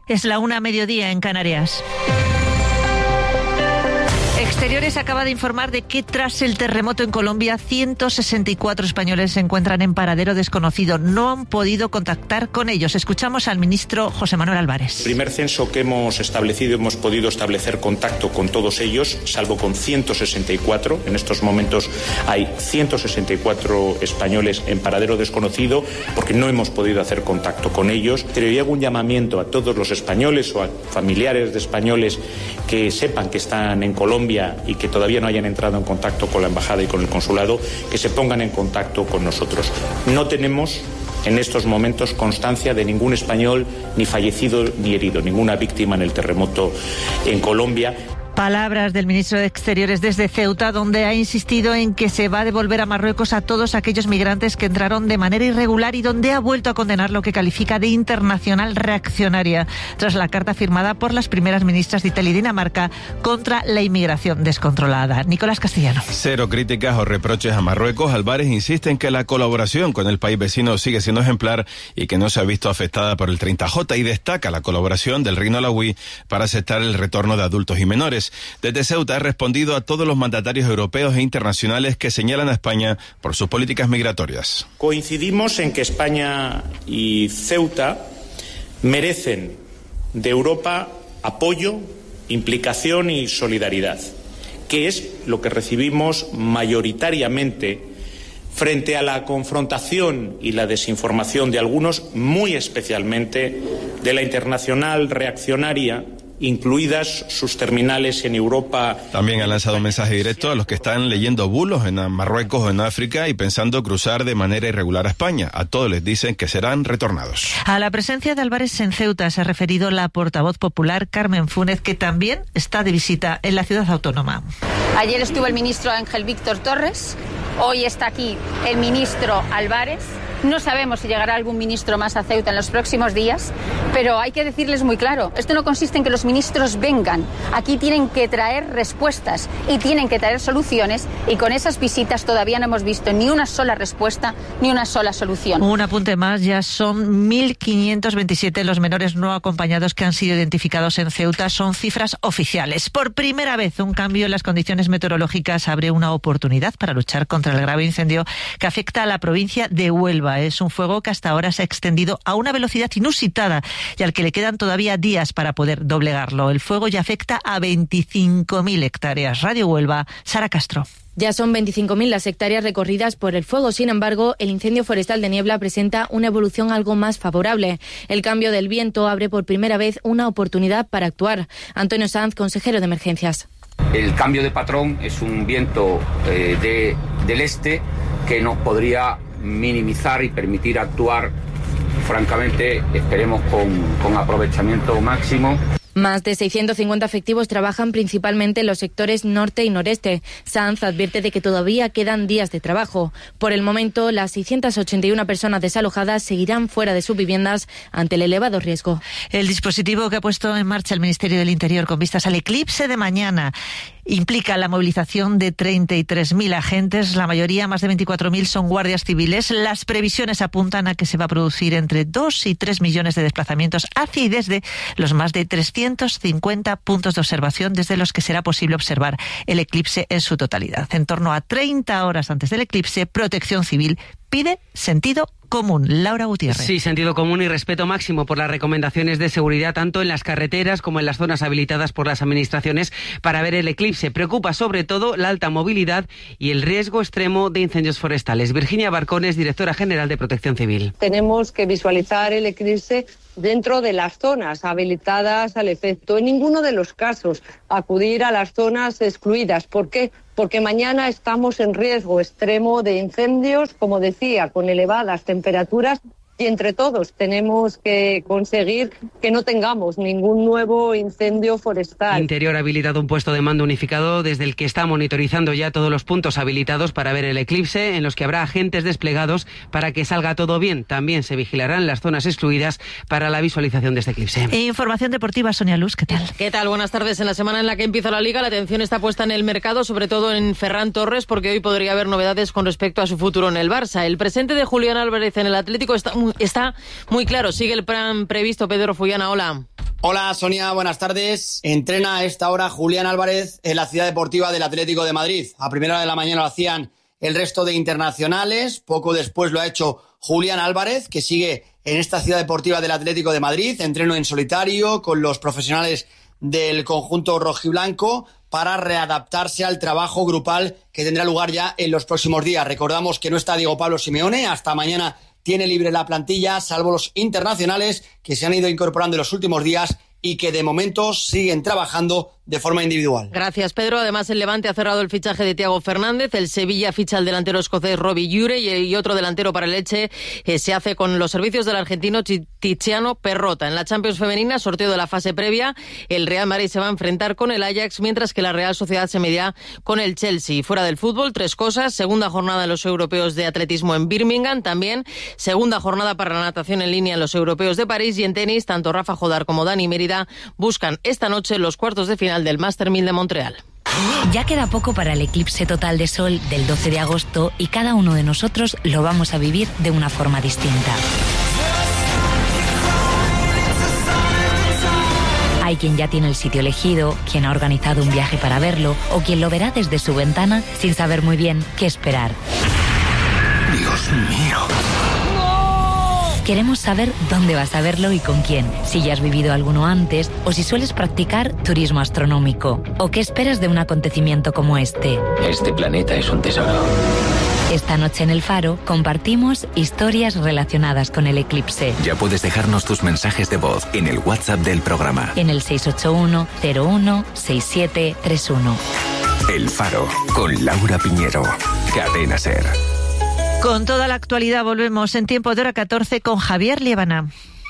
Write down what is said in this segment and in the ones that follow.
Es la 1:00 en Canarias. Exteriores acaba de informar de que tras el terremoto en Colombia, 164 españoles se encuentran en paradero desconocido. No han podido contactar con ellos. Escuchamos al ministro José Manuel Álvarez. El primer censo que hemos establecido, hemos podido establecer contacto con todos ellos, salvo con 164. En estos momentos hay 164 españoles en paradero desconocido porque no hemos podido hacer contacto con ellos. Pero yo hago un llamamiento a todos los españoles o a familiares de españoles que sepan que están en Colombia y que todavía no hayan entrado en contacto con la embajada y con el consulado, que se pongan en contacto con nosotros. No tenemos en estos momentos constancia de ningún español ni fallecido ni herido, ninguna víctima en el terremoto en Colombia. Palabras del ministro de Exteriores desde Ceuta, donde ha insistido en que se va a devolver a Marruecos a todos aquellos migrantes que entraron de manera irregular y donde ha vuelto a condenar lo que califica de internacional reaccionaria tras la carta firmada por las primeras ministras de Italia y Dinamarca contra la inmigración descontrolada. Nicolás Castellano. Cero críticas o reproches a Marruecos. Álvarez insiste en que la colaboración con el país vecino sigue siendo ejemplar y que no se ha visto afectada por el 30J, y destaca la colaboración del Reino Alauí para aceptar el retorno de adultos y menores. Desde Ceuta ha respondido a todos los mandatarios europeos e internacionales que señalan a España por sus políticas migratorias. Coincidimos en que España y Ceuta merecen de Europa apoyo, implicación y solidaridad, que es lo que recibimos mayoritariamente frente a la confrontación y la desinformación de algunos, muy especialmente de la internacional reaccionaria, incluidas sus terminales en Europa. También ha lanzado un mensaje directo a los que están leyendo bulos en Marruecos o en África y pensando cruzar de manera irregular a España. A todos les dicen que serán retornados. A la presencia de Álvarez en Ceuta se ha referido la portavoz popular Carmen Fúnez, que también está de visita en la ciudad autónoma. Ayer estuvo el ministro Ángel Víctor Torres, hoy está aquí el ministro Álvarez. No sabemos si llegará algún ministro más a Ceuta en los próximos días, pero hay que decirles muy claro, esto no consiste en que los ministros vengan, aquí tienen que traer respuestas y tienen que traer soluciones, y con esas visitas todavía no hemos visto ni una sola respuesta ni una sola solución. Un apunte más, ya son 1.527 los menores no acompañados que han sido identificados en Ceuta, son cifras oficiales. Por primera vez, un cambio en las condiciones meteorológicas abre una oportunidad para luchar contra el grave incendio que afecta a la provincia de Huelva. Es un fuego que hasta ahora se ha extendido a una velocidad inusitada y al que le quedan todavía días para poder doblegarlo. El fuego ya afecta a 25.000 hectáreas. Radio Huelva, Sara Castro. Ya son 25.000 las hectáreas recorridas por el fuego. Sin embargo, el incendio forestal de Niebla presenta una evolución algo más favorable. El cambio del viento abre por primera vez una oportunidad para actuar. Antonio Sanz, consejero de Emergencias. El cambio de patrón es un viento del este que nos podría minimizar y permitir actuar, francamente, esperemos con aprovechamiento máximo. Más de 650 efectivos trabajan principalmente en los sectores norte y noreste. Sanz advierte de que todavía quedan días de trabajo. Por el momento, las 681 personas desalojadas seguirán fuera de sus viviendas ante el elevado riesgo. El dispositivo que ha puesto en marcha el Ministerio del Interior con vistas al eclipse de mañana implica la movilización de 33.000 agentes, la mayoría, más de 24.000, son guardias civiles. Las previsiones apuntan a que se va a producir entre 2 y 3 millones de desplazamientos hacia y desde los más de 350 puntos de observación desde los que será posible observar el eclipse en su totalidad. En torno a 30 horas antes del eclipse, Protección Civil pide sentido común. Laura Gutiérrez. Sí, sentido común y respeto máximo por las recomendaciones de seguridad tanto en las carreteras como en las zonas habilitadas por las administraciones para ver el eclipse. Preocupa sobre todo la alta movilidad y el riesgo extremo de incendios forestales. Virginia Barcones, directora general de Protección Civil. Tenemos que visualizar el eclipse dentro de las zonas habilitadas al efecto. En ninguno de los casos acudir a las zonas excluidas. ¿Por qué? Porque mañana estamos en riesgo extremo de incendios, como decía, con elevadas temperaturas, y entre todos tenemos que conseguir que no tengamos ningún nuevo incendio forestal. Interior ha habilitado un puesto de mando unificado desde el que está monitorizando ya todos los puntos habilitados para ver el eclipse, en los que habrá agentes desplegados para que salga todo bien. También se vigilarán las zonas excluidas para la visualización de este eclipse. Información deportiva, Sonia Luz, ¿qué tal? ¿Qué tal? Buenas tardes. En la semana en la que empieza la Liga, la atención está puesta en el mercado, sobre todo en Ferran Torres, porque hoy podría haber novedades con respecto a su futuro en el Barça. El presente de Julián Álvarez en el Atlético está muy claro. Sigue el plan previsto. Pedro Fullana, hola. Hola Sonia, buenas tardes. Entrena a esta hora Julián Álvarez en la Ciudad Deportiva del Atlético de Madrid. A primera hora de la mañana lo hacían el resto de internacionales. Poco después lo ha hecho Julián Álvarez, que sigue en esta Ciudad Deportiva del Atlético de Madrid. Entreno en solitario con los profesionales del conjunto rojiblanco para readaptarse al trabajo grupal que tendrá lugar ya en los próximos días. Recordamos que no está Diego Pablo Simeone. Hasta mañana tiene libre la plantilla, salvo los internacionales que se han ido incorporando en los últimos días y que de momento siguen trabajando de forma individual. Gracias, Pedro. Además, el Levante ha cerrado el fichaje de Thiago Fernández. El Sevilla ficha al delantero escocés Robbie Ure y otro delantero para el Elche se hace con los servicios del argentino Tiziano Perrota. En la Champions femenina, sorteo de la fase previa, el Real Madrid se va a enfrentar con el Ajax, mientras que la Real Sociedad se medirá con el Chelsea. Fuera del fútbol, 3 cosas. Segunda jornada de los europeos de atletismo en Birmingham. También segunda jornada para la natación en línea en los europeos de París. Y en tenis, tanto Rafa Jodar como Dani Mérida buscan esta noche los cuartos de final del Master 1000 de Montreal. Ya queda poco para el eclipse total de sol del 12 de agosto y cada uno de nosotros lo vamos a vivir de una forma distinta. Hay quien ya tiene el sitio elegido, quien ha organizado un viaje para verlo o quien lo verá desde su ventana sin saber muy bien qué esperar. Dios mío. Queremos saber dónde vas a verlo y con quién, si ya has vivido alguno antes o si sueles practicar turismo astronómico. ¿O qué esperas de un acontecimiento como este? Este planeta es un tesoro. Esta noche en El Faro compartimos historias relacionadas con el eclipse. Ya puedes dejarnos tus mensajes de voz en el WhatsApp del programa. En el 681-01-6731. El Faro, con Laura Piñero. Cadena SER. Con toda la actualidad volvemos en tiempo de hora 14 con Javier Liébana.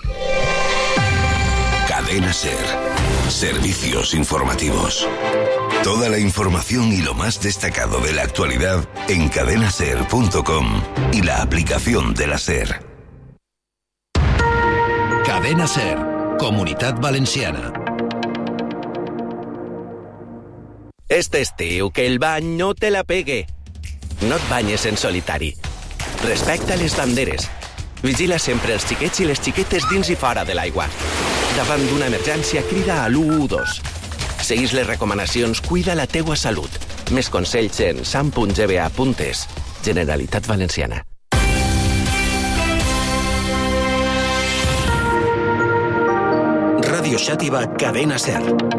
Cadena SER. Servicios informativos. Toda la información y lo más destacado de la actualidad en cadenaser.com y la aplicación de la SER. Cadena SER, Comunitat Valenciana. Este estiu, que el bany no te la pegue. No et banyes en solitari. Respecta les banderes. Vigila sempre els xiquets i les xiquetes dins i fora de l'aigua. Davant d'una emergència, crida a l'112. Seguís les recomanacions, cuida la teua salut. Més consells en sam.gba.es. Generalitat Valenciana. Radio Xàtiva, Cadena SER.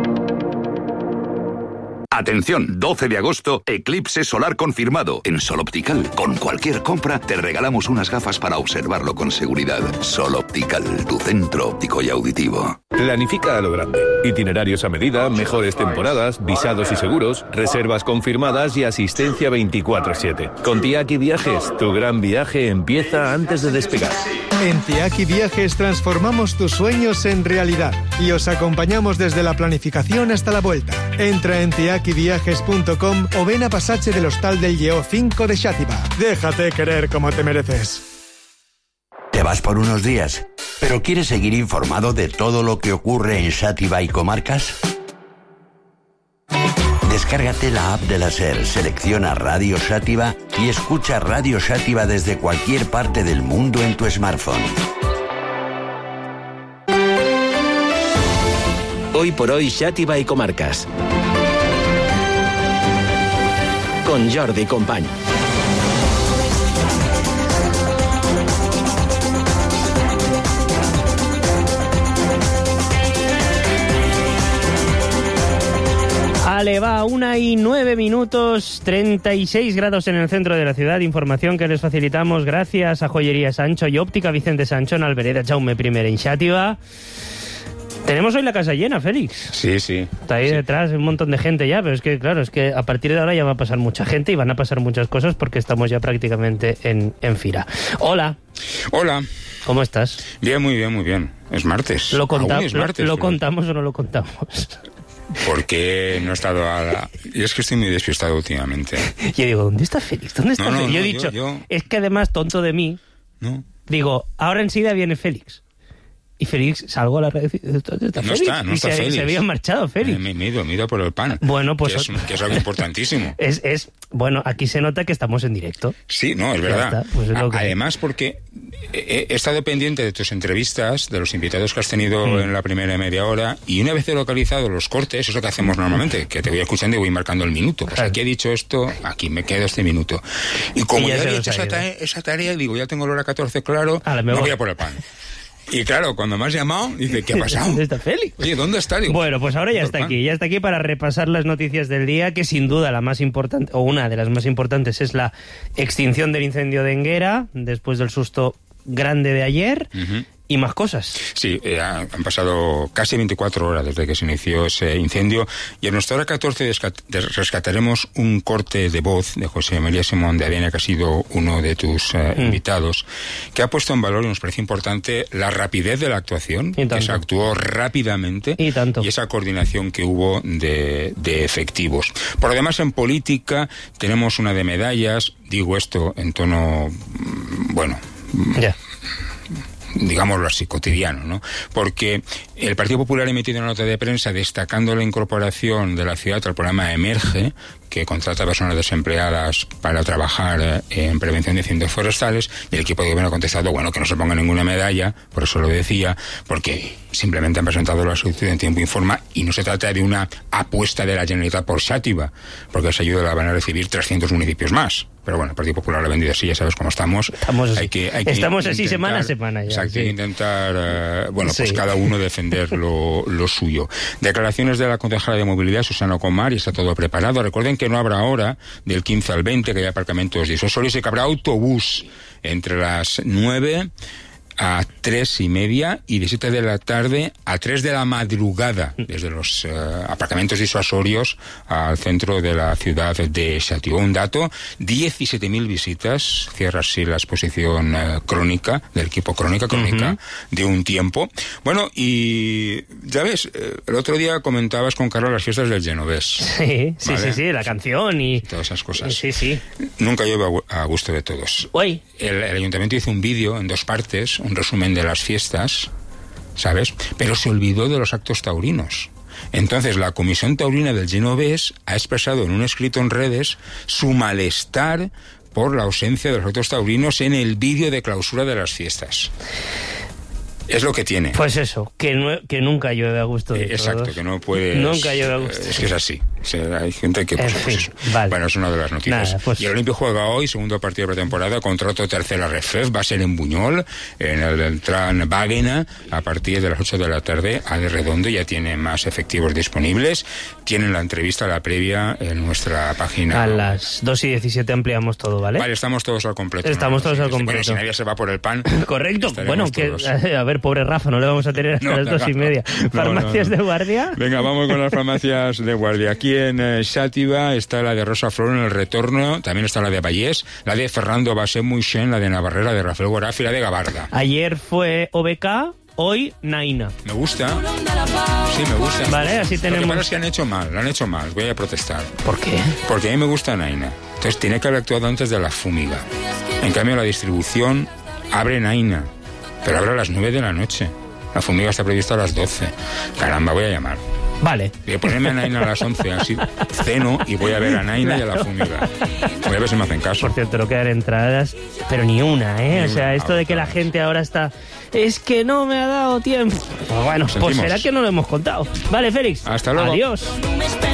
Atención, 12 de agosto, eclipse solar confirmado. En Sol Optical, con cualquier compra, te regalamos unas gafas para observarlo con seguridad. Sol Optical, tu centro óptico y auditivo. Planifica a lo grande. Itinerarios a medida, mejores temporadas, visados y seguros, reservas confirmadas y asistencia 24/7. Con Tiaki Viajes, tu gran viaje empieza antes de despegar. En Tiaki Viajes transformamos tus sueños en realidad y os acompañamos desde la planificación hasta la vuelta. Entra en tiakiviajes.com o ven a Pasaje del Hostal del Lleó 5 de Xàtiva. Déjate querer como te mereces. ¿Te vas por unos días, pero quieres seguir informado de todo lo que ocurre en Xàtiva y comarcas? Descárgate la app de la SER, selecciona Radio Xàtiva y escucha Radio Xàtiva desde cualquier parte del mundo en tu smartphone. Hoy por hoy, Xàtiva y comarcas. Con Jordi Company. Ale, va, 1:09, 36 grados en el centro de la ciudad. Información que les facilitamos gracias a Joyería Sancho y Óptica Vicente Sancho en Albereda Jaume I en Xàtiva. Tenemos hoy la casa llena, Félix. Sí. Está ahí detrás un montón de gente ya, pero es que, claro, a partir de ahora ya va a pasar mucha gente y van a pasar muchas cosas porque estamos ya prácticamente en Fira. Hola. Hola. ¿Cómo estás? Bien, muy bien. Es martes. ¿Lo es martes, ¿Lo contamos o no lo contamos? Porque no he estado Y es que estoy muy despistado últimamente. Yo digo, ¿dónde está Félix? ¿Dónde está Félix? Yo he dicho, es que además, tonto de mí, digo, ahora enseguida viene Félix. Y Félix, salgo a la red. No está Félix. Se había marchado Félix. Me he ido por el pan. Bueno, pues que es algo importantísimo. Bueno, aquí se nota que estamos en directo. Sí, no, es verdad. Pues además, porque he estado pendiente de tus entrevistas, de los invitados que has tenido en la primera media hora, y una vez he localizado los cortes, es lo que hacemos normalmente, que te voy escuchando y voy marcando el minuto. Pues aquí he dicho esto, aquí me quedo este minuto. Y como ya he hecho esa tarea, digo, ya tengo la hora 14 claro, no voy a por el pan. Y claro, cuando me has llamado, dice, ¿qué ha pasado? ¿Dónde está Félix? Oye, ¿dónde está? Digo, bueno, pues ahora ya está aquí para repasar las noticias del día, que sin duda la más importante, o una de las más importantes, es la extinción del incendio de Enguera, después del susto grande de ayer. Y más cosas. Sí, han pasado casi 24 horas desde que se inició ese incendio, y en nuestra hora 14 rescataremos un corte de voz de José María Simón de Avena, que ha sido uno de tus invitados, que ha puesto en valor, y nos parece importante, la rapidez de la actuación, que se actuó rápidamente, y esa coordinación que hubo de efectivos. Por lo demás, en política tenemos una de medallas, digo esto en tono, digámoslo así, cotidiano, ¿no? Porque el Partido Popular ha emitido una nota de prensa destacando la incorporación de la ciudad al programa Emerge, que contrata a personas desempleadas para trabajar en prevención de incendios forestales, y el equipo de gobierno ha contestado, que no se ponga ninguna medalla, por eso lo decía, porque simplemente han presentado la solicitud en tiempo y forma, y no se trata de una apuesta de la Generalitat por Xàtiva, porque esa ayuda la van a recibir 300 municipios más. Pero bueno, el Partido Popular lo ha vendido así, ya sabes cómo estamos. Estamos así semana a semana ya. Exacto, hay que intentar, pues cada uno defender lo suyo. Declaraciones de la concejala de Movilidad, Susana Comar, y está todo preparado. Recuerden que no habrá hora del 15 al 20, que hay aparcamientos disuasorios, y que habrá autobús entre las 9 a 3:30 y de 7 de la tarde a 3 de la madrugada, desde los aparcamientos disuasorios al centro de la ciudad de Xàtiva. Un dato, 17.000 visitas, cierra así la exposición crónica, del equipo crónica de un tiempo. Bueno, y ya ves, el otro día comentabas con Carlos las fiestas del Genovés. Sí, la canción y todas esas cosas. Sí. Nunca llevo a gusto de todos. El ayuntamiento hizo un vídeo en 2 partes, un resumen de las fiestas, ¿sabes? Pero se olvidó de los actos taurinos. Entonces, la Comisión Taurina del Genovés ha expresado en un escrito en redes su malestar por la ausencia de los actos taurinos en el vídeo de clausura de las fiestas. Es lo que tiene. Pues eso, que nunca llueve a gusto de exacto, todos. Que no puedes... Nunca llueve a gusto. Es que es así. O sea, hay gente que... Pues, vale. Bueno, es una de las noticias. Nada, pues... Y el Olimpia juega hoy, segundo partido de pretemporada, contra otro tercera RFEF. Va a ser en Buñol, en el Tran Bàguena, a partir de las 8 de la tarde, a de Redondo. Ya tiene más efectivos disponibles. Tienen la entrevista, la previa, en nuestra página. A las 2:17 ampliamos todo, ¿vale? Vale, estamos todos al completo. Estamos todos al completo. Bueno, si nadie se va por el pan... Correcto. Bueno, a ver, pobre Rafa, no le vamos a tener hasta las 2:30. ¿Farmacias de guardia? Venga, vamos con las farmacias de guardia. Aquí en Xàtiva está la de Rosa Flor en el Retorno, también está la de Vallés, la de Fernando Basset Muixén, la de Navarrera, de Rafael Guaraf y la de Gabarda. Ayer fue OBK, hoy Naina. Me gusta. Sí, me gusta. Vale, así tenemos... Lo que pasa es que lo han hecho mal, voy a protestar. ¿Por qué? Porque a mí me gusta Naina. Entonces tiene que haber actuado antes de la fúmiga. En cambio, la distribución abre Naina, pero abre a las 9 de la noche. La fumiga está prevista a las 12. Caramba, voy a llamar. Vale. Voy a ponerme a Naina a las 11, así ceno y voy a ver a Naina y a la fumiga. Voy a ver si me hacen caso. Por cierto, no quedan entradas, pero ni una, ¿eh? O sea, esto de que la gente ahora está... Es que no me ha dado tiempo. Bueno, pues será que no lo hemos contado. Vale, Félix. Hasta luego. Adiós.